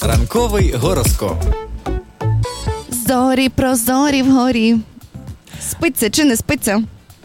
Ранковий гороскоп. Зорі прозорі вгорі. Спиться чи не спиться?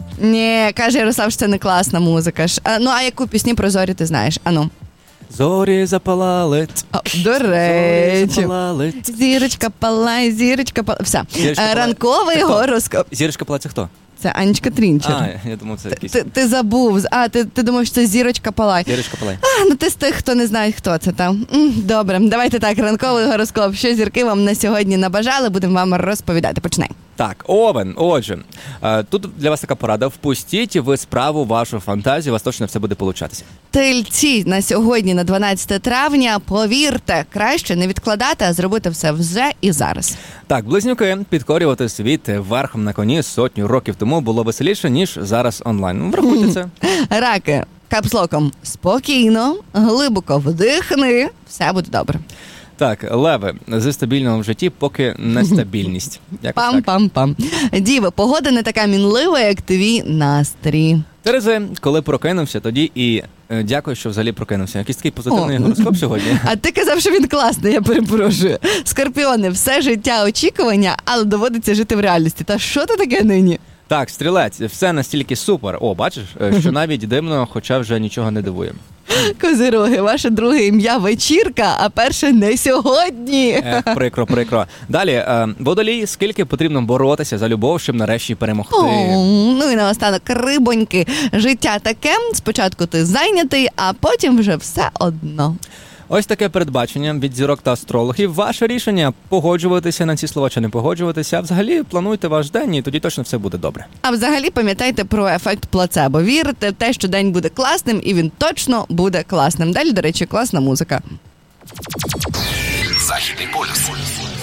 Ні, каже Ярослав, що це не класна музика. А яку пісню про зорі ти знаєш? Ану. Зорі запалали. До речі. Зорі запалали. Зірочка палай, зірочка палай. Все. Ранковий гороскоп. Зірочка палай, це хто? Це Анечка Трінчер. Я думав, це якийсь. Ти забув. Ти думав, що це Зірочка палай. Зірочка палай. Ти з тих, хто не знає, хто це там. Добре, давайте так, ранковий гороскоп. Що зірки вам на сьогодні набажали, будемо вам розповідати. Починай. Так, Овен, отже, тут для вас така порада. Впустіть в справу вашу фантазію, у вас точно все буде получатися. Тельці на сьогодні, на 12 травня, повірте, краще не відкладати, а зробити все вже і зараз. Так, близнюки, підкорювати світ верхом на коні 100 років тому було веселіше, ніж зараз онлайн. Врахуйте це. Раки, капслоком, спокійно, глибоко вдихни, все буде добре. Так, леви, зі стабільного в житті, поки нестабільність. Пам-пам-пам. Діви, погода не така мінлива, як твій настрій. Терези, коли прокинувся, тоді і дякую, що взагалі прокинувся. Якийсь такий позитивний гороскоп сьогодні. А ти казав, що він класний, я перепрошую. Скорпіони, все життя очікування, але доводиться жити в реальності. Та що ти таке нині? Так, стрілець, все настільки супер. О, бачиш, що навіть дивно, хоча вже нічого не дивує. Козироги, ваше друге ім'я вечірка, а перше не сьогодні. Прикро. Далі, водолій, скільки потрібно боротися за любов, щоб нарешті перемогти. Ну і наостанок, рибоньки. Життя таке, спочатку ти зайнятий, а потім вже все одно. Ось таке передбачення від зірок та астрологів. Ваше рішення – погоджуватися на ці слова чи не погоджуватися. А взагалі плануйте ваш день і тоді точно все буде добре. А взагалі пам'ятайте про ефект плацебо. Вірите в те, що день буде класним, і він точно буде класним. Далі, до речі, класна музика. Західний полюс.